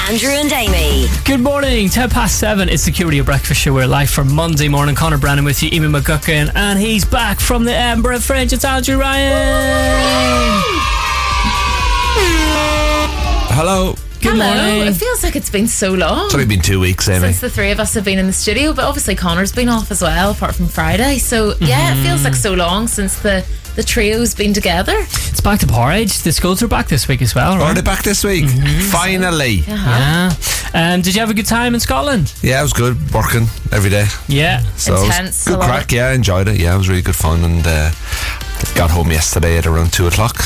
Andrew and Amy. Good morning, 7:10. It's the Security Breakfast Show. We're live for Monday morning. Conor Brennan with you, Amy McGuckin, and he's back from the Edinburgh Fringe. It's Andrew Ryan. Hello. Good Hello. morning. It feels like it's been so long It's only been 2 weeks, Amy. since the three of us have been in the studio, but obviously Connor's been off as well, apart from Friday. So yeah, it feels like so long since the trio's been together. It's back to porridge. The schools are back this week as well, Are right? they back this week? Finally. Yeah. Did you have a good time in Scotland? Yeah, it was good. Working every day. Yeah. So it was Intense, good I love crack. it. Yeah, I enjoyed it. Yeah, it was really good fun. And got home yesterday at around 2 o'clock.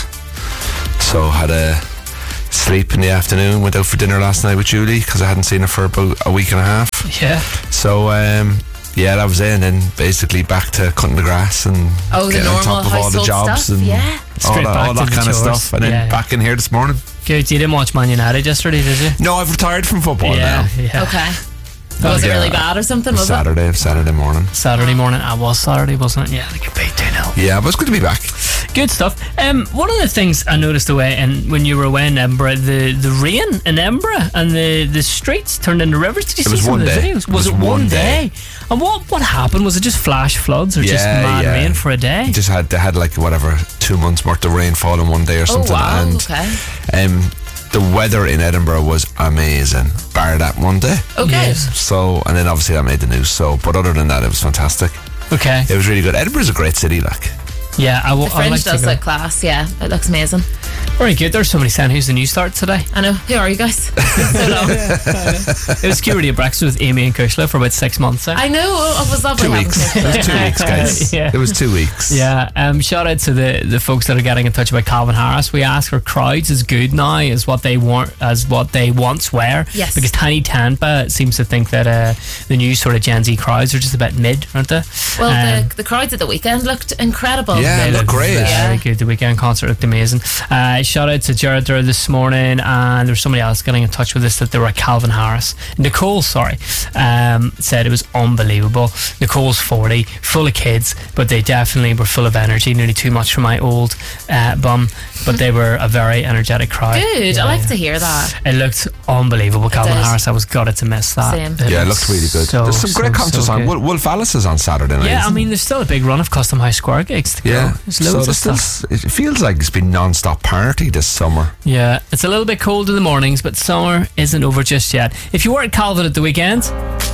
So had a sleep in the afternoon. Went out for dinner last night with Julie because I hadn't seen her for about a week and a half. Yeah. So yeah, that was it. And then basically back to cutting the grass and Oh, the getting on normal top of all the household jobs stuff, and yeah. all Straight back to that the kind of chores. stuff. And then Yeah. back in here this morning. Good. You didn't watch Man United yesterday, did you? No, I've retired from football now. Yeah. Okay. Was it Yeah. really bad or something? Was it? Saturday morning. Saturday morning. I was Saturday, wasn't it? Yeah, they get paid 2-0. Yeah, but it's good to be back. Good stuff. One of the things I noticed away, and when you were away in Edinburgh, the rain in Edinburgh and the streets turned into rivers. Did you see was some one of the day. videos? Was it one day? And what happened? Was it just flash floods or just mad rain for a day? They had like whatever 2 months worth of rainfall in one day or something. Oh, wow. And Okay. the weather in Edinburgh was amazing, bar that one day. Okay. Yes. So, and then obviously that made the news. So, but other than that, it was fantastic. Okay. It was really good. Edinburgh's a great city, like. Yeah, The I'd Fringe like to does go. look class, yeah. It looks amazing. Very good. There's somebody saying who's the new start today. I know. Who are you guys? So long. It was Security Breakfast with Amy and Kushla for about 6 months there. I know. It was lovely 2 having weeks. you. It was 2 weeks, guys. Yeah. It was 2 weeks. Yeah, shout out to the folks that are getting in touch about Calvin Harris. We ask are crowds as good now as what they once were. Yes. Because Tiny Tampa seems to think that the new sort of Gen Z crowds are just a bit mid, aren't they? Well, the crowds at the weekend looked incredible. Yeah, They it looked looked great. Very Yeah. good. The weekend concert looked amazing. Shout out to Jared there this morning, and there was somebody else getting in touch with us that they were at Calvin Harris. Nicole, said it was unbelievable. Nicole's 40, full of kids, but they definitely were full of energy. Nearly too much for my old bum, but they were a very energetic crowd. Good. Yeah, I like yeah. to hear that. It looked unbelievable. Calvin did. Harris, I was gutted to miss that. Same. Yeah, it looked really good. So, There's some great concerts on. good. Wolf Alice is on Saturday night. Yeah, I isn't mean, there's still a big run of Custom House Square gigs to go. Yeah, There's loads of stuff. It feels like it's been non-stop party this summer. Yeah, it's a little bit cold in the mornings, but summer isn't over just yet. If you were at Calvin at the weekend,